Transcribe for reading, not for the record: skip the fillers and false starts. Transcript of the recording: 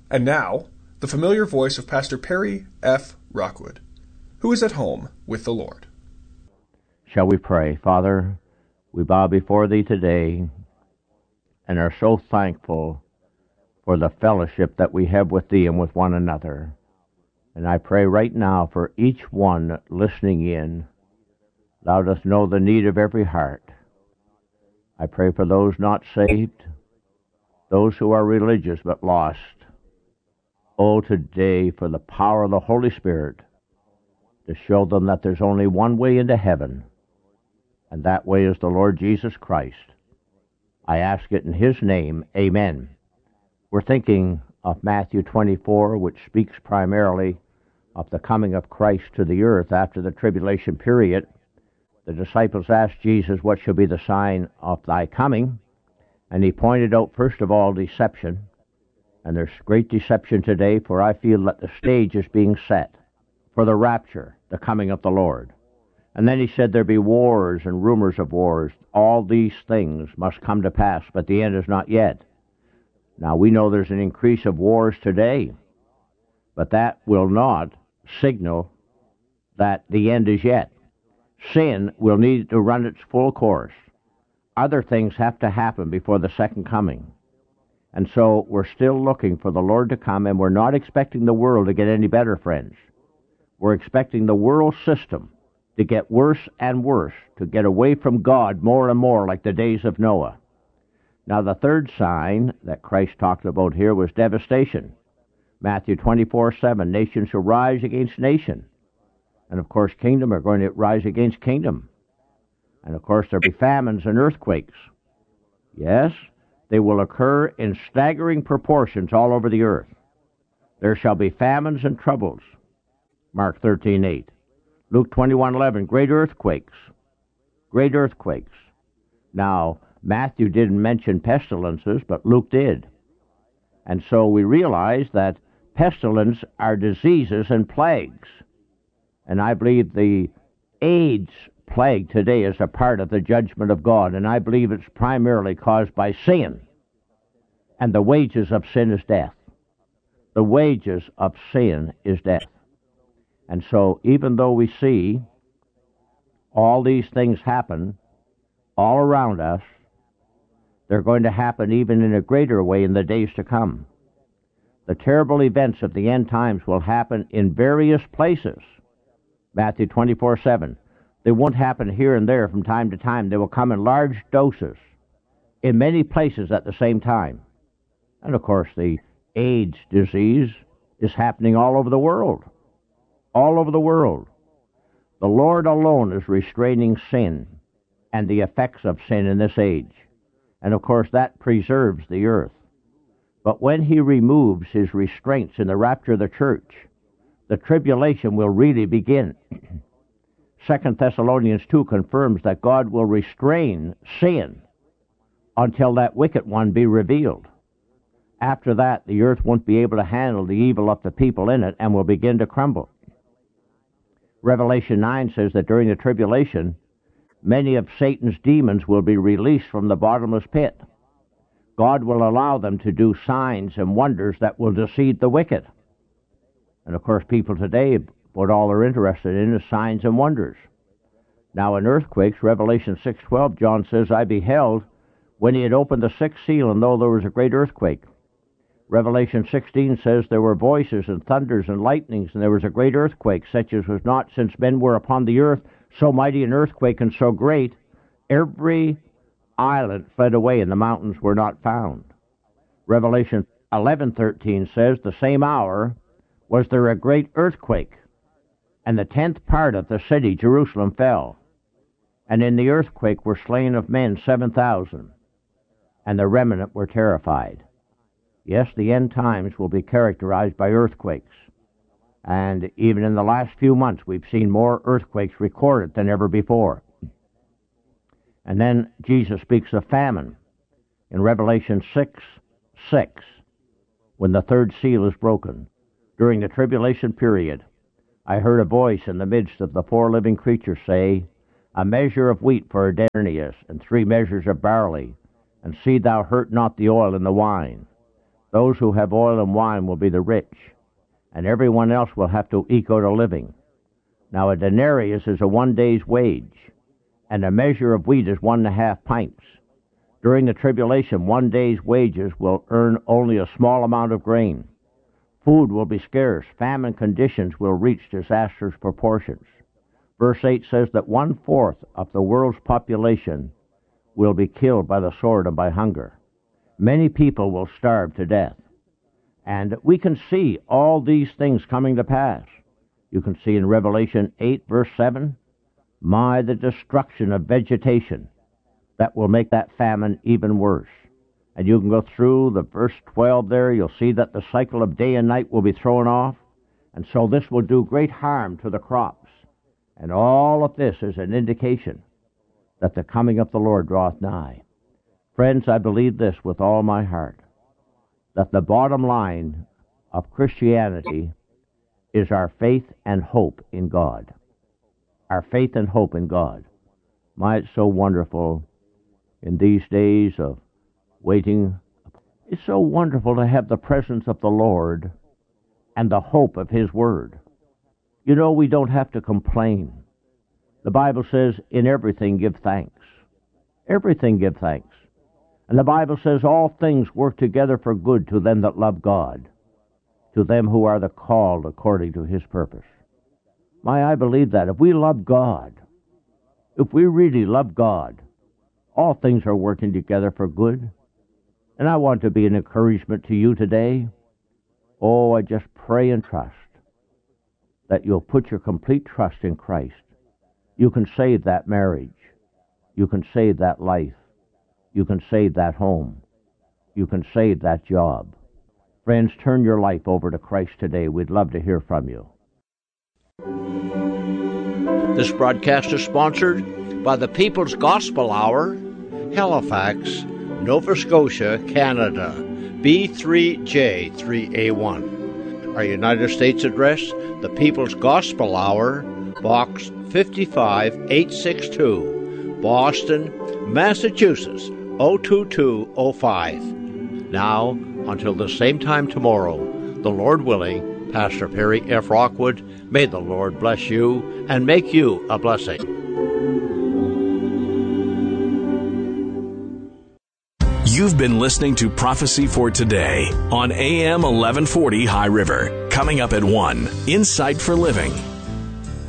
And now, the familiar voice of Pastor Perry F. Rockwood, who is at home with the Lord. Shall we pray? Father, we bow before Thee today and are so thankful for the fellowship that we have with Thee and with one another. And I pray right now for each one listening in. Thou dost know the need of every heart. I pray for those not saved, those who are religious but lost. Oh, today for the power of the Holy Spirit to show them that there's only one way into heaven, and that way is the Lord Jesus Christ. I ask it in His name, amen. We're thinking of Matthew 24, which speaks primarily of the coming of Christ to the earth after the tribulation period. The disciples asked Jesus, what shall be the sign of thy coming? And He pointed out, first of all, deception. And there's great deception today, for I feel that the stage is being set for the rapture, the coming of the Lord. And then He said there be wars and rumors of wars. All these things must come to pass, but the end is not yet. Now, we know there's an increase of wars today, but that will not signal that the end is yet. Sin will need to run its full course. Other things have to happen before the second coming. And so we're still looking for the Lord to come, and we're not expecting the world to get any better, friends. We're expecting the world system to get worse and worse, to get away from God more and more like the days of Noah. Now, the third sign that Christ talked about here was devastation. Matthew 24:7, nation shall rise against nation. And, of course, kingdom are going to rise against kingdom. And, of course, there'll be famines and earthquakes. Yes, they will occur in staggering proportions all over the earth. There shall be famines and troubles. Mark 13:8. Luke 21:11, great earthquakes. Great earthquakes. Now, Matthew didn't mention pestilences, but Luke did. And so we realize that pestilence are diseases and plagues. And I believe the AIDS plague today is a part of the judgment of God, and I believe it's primarily caused by sin. And the wages of sin is death. The wages of sin is death. And so even though we see all these things happen all around us, they're going to happen even in a greater way in the days to come. The terrible events of the end times will happen in various places. Matthew 24:7. They won't happen here and there from time to time. They will come in large doses in many places at the same time. And, of course, the AIDS disease is happening all over the world. All over the world. The Lord alone is restraining sin and the effects of sin in this age. And, of course, that preserves the earth. But when He removes His restraints in the rapture of the church, the tribulation will really begin. 2 Thessalonians 2 confirms that God will restrain sin until that wicked one be revealed. After that, the earth won't be able to handle the evil of the people in it and will begin to crumble. Revelation 9 says that during the tribulation, many of Satan's demons will be released from the bottomless pit. God will allow them to do signs and wonders that will deceive the wicked. And, of course, people today, what all they're interested in is signs and wonders. Now, in earthquakes, Revelation 6:12, John says, I beheld when He had opened the sixth seal, and lo, there was a great earthquake. Revelation 16 says there were voices and thunders and lightnings, and there was a great earthquake, such as was not since men were upon the earth, so mighty an earthquake and so great, every island fled away, and the mountains were not found. Revelation 11:13 says, the same hour was there a great earthquake, and the 10th part of the city, Jerusalem, fell. And in the earthquake were slain of men 7,000, and the remnant were terrified. Yes, the end times will be characterized by earthquakes. And even in the last few months, we've seen more earthquakes recorded than ever before. And then Jesus speaks of famine in Revelation 6:6, when the third seal is broken. During the tribulation period, I heard a voice in the midst of the four living creatures say, a measure of wheat for a denarius, and 3 measures of barley, and see thou hurt not the oil and the wine. Those who have oil and wine will be the rich, and everyone else will have to eke out a living. Now a denarius is a 1 day's wage, and a measure of wheat is 1.5 pints. During the tribulation, 1 day's wages will earn only a small amount of grain. Food will be scarce. Famine conditions will reach disastrous proportions. Verse 8 says that 1/4 of the world's population will be killed by the sword and by hunger. Many people will starve to death. And we can see all these things coming to pass. You can see in Revelation 8, verse 7, the destruction of vegetation that will make that famine even worse. And you can go through the verse 12 there. You'll see that the cycle of day and night will be thrown off. And so this will do great harm to the crops. And all of this is an indication that the coming of the Lord draweth nigh. Friends, I believe this with all my heart, that the bottom line of Christianity is our faith and hope in God. Our faith and hope in God. It's so wonderful in these days of waiting. It's so wonderful to have the presence of the Lord and the hope of His Word. You know, we don't have to complain. The Bible says, in everything give thanks. Everything give thanks. And the Bible says, all things work together for good to them that love God, to them who are the called according to His purpose. I believe that. If we love God, if we really love God, all things are working together for good. And I want to be an encouragement to you today. I just pray and trust that you'll put your complete trust in Christ. You can save that marriage. You can save that life. You can save that home. You can save that job. Friends, turn your life over to Christ today. We'd love to hear from you. This broadcast is sponsored by the People's Gospel Hour, Halifax, Nova Scotia, Canada, B3J3A1. Our United States address, the People's Gospel Hour, Box 55862, Boston, Massachusetts, 02205. Now, until the same time tomorrow, the Lord willing, Pastor Perry F. Rockwood, may the Lord bless you and make you a blessing. You've been listening to Prophecy for Today on AM 1140 High River. Coming up at 1, Insight for Living.